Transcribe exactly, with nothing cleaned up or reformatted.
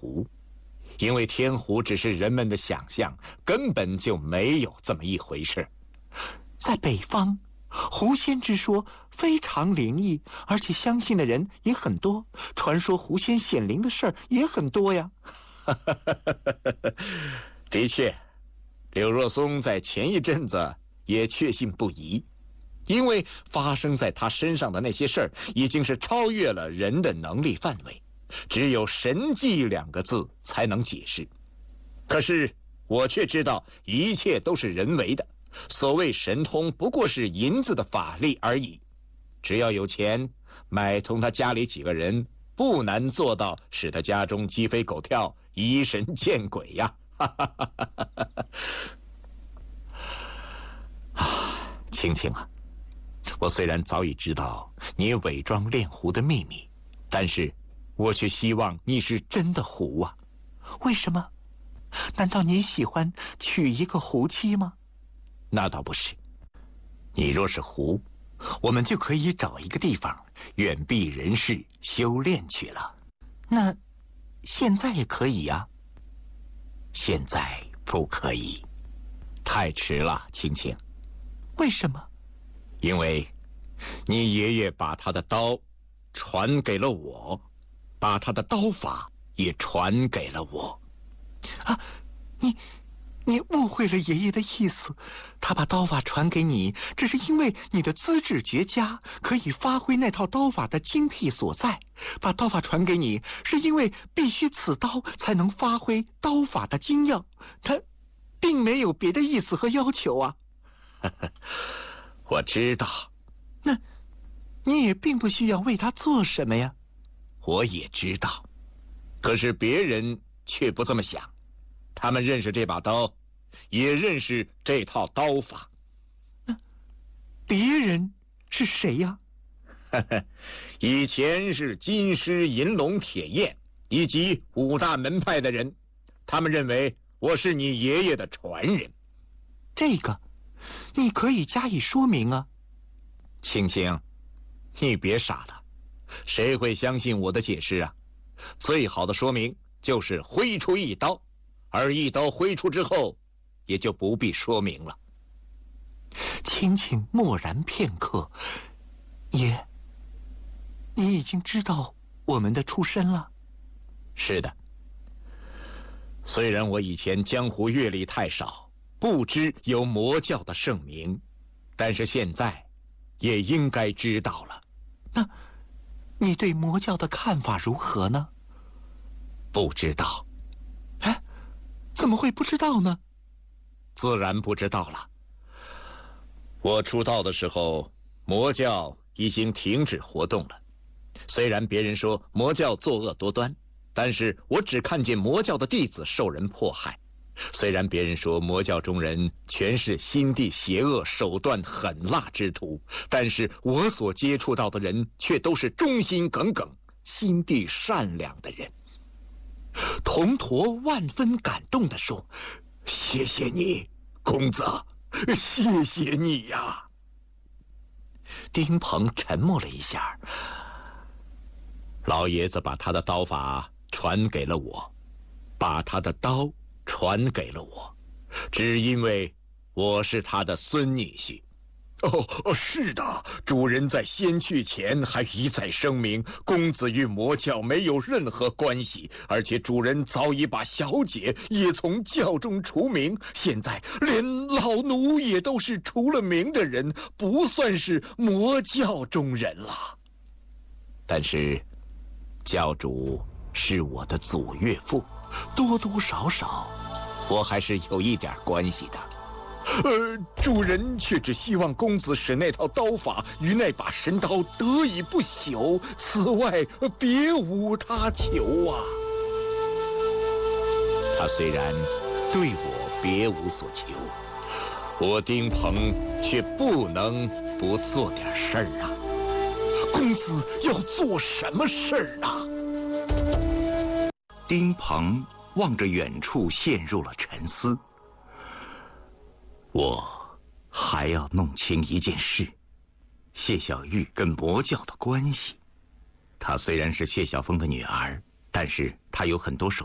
狐，因为天狐只是人们的想象，根本就没有这么一回事。 在北方，狐仙之说非常灵异，而且相信的人也很多，传说狐仙显灵的事儿也很多呀。 的确，柳若松在前一阵子也确信不疑，因为发生在他身上的那些事儿已经是超越了人的能力范围，只有神迹两个字才能解释。可是我却知道一切都是人为的，所谓神通不过是银子的法力而已，只要有钱买通他家里几个人，不难做到使他家中鸡飞狗跳，疑神见鬼呀！啊，青青啊，我虽然早已知道你伪装炼狐的秘密，但是我却希望你是真的狐啊。 为什么？难道你喜欢娶一个狐妻吗？ 那倒不是。你若是狐，我们就可以找一个地方远避人世修炼去了。 那现在也可以呀。 现在不可以，太迟了，青青。 为什么？ 因为你爷爷把他的刀传给了我，把他的刀法也传给了我。 啊，你你误会了爷爷的意思，他把刀法传给你，只是因为你的资质绝佳，可以发挥那套刀法的精辟所在。把刀法传给你，是因为必须此刀才能发挥刀法的精要，他并没有别的意思和要求啊。 我知道。 那你也并不需要为他做什么呀。 我也知道，可是别人却不这么想，他们认识这把刀，也认识这套刀法。 那别人是谁呀？ 以前是金狮、银龙、铁焰以及五大门派的人，他们认为我是你爷爷的传人。 这个你可以加以说明啊。 青青，你别傻了，谁会相信我的解释啊？最好的说明就是挥出一刀，而一刀挥出之后，也就不必说明了。 青青默然片刻，爷，你已经知道我们的出身了。 是的，虽然我以前江湖阅历太少，不知有魔教的盛名，但是现在也应该知道了。 那你对魔教的看法如何呢？ 不知道。 哎，怎么会不知道呢？ 自然不知道了。我出道的时候，魔教已经停止活动了。虽然别人说魔教作恶多端，但是我只看见魔教的弟子受人迫害。虽然别人说魔教中人全是心地邪恶、手段狠辣之徒，但是我所接触到的人却都是忠心耿耿、心地善良的人。 铜驼万分感动地说：“ 谢谢你，公子，谢谢你呀。” 丁鹏沉默了一下。 老爷子把他的刀法传给了我，把他的刀传给了我，只因为我是他的孙女婿。哦哦，是的，主人在先去前还一再声明，公子与魔教没有任何关系，而且主人早已把小姐也从教中除名，现在连老奴也都是除了名的人，不算是魔教中人了。但是教主是我的祖岳父，多多少少我还是有一点关系的。呃，主人却只希望公子使那套刀法与那把神刀得以不朽，此外别无他求啊。他虽然对我别无所求，我丁鹏却不能不做点事儿啊。公子要做什么事儿啊？ 丁鹏望着远处，陷入了沉思。我还要弄清一件事，谢小玉跟魔教的关系。她虽然是谢晓峰的女儿，但是她有很多手